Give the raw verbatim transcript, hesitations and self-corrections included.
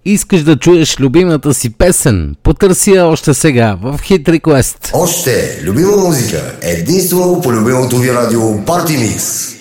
Искаш да чуеш любимата си песен? Потърси я още сега в Hit Request. Още любима музика единствено по любимото ви радио Party Mix.